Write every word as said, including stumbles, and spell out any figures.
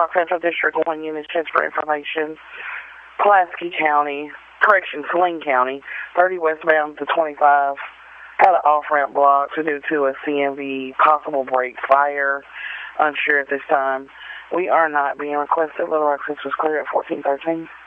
Rock Central District one unit checks for information. Pulaski County, correction, Saline County, thirty westbound to twenty-five. Had an off-ramp block due to a C M V possible break fire. Unsure at this time. We are not being requested. Little Rock six was clear at fourteen thirteen.